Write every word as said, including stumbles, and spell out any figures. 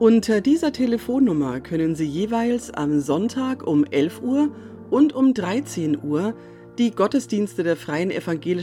Unter dieser Telefonnummer können Sie jeweils am Sonntag um elf Uhr und um dreizehn Uhr die Gottesdienste der Freien Evangelischen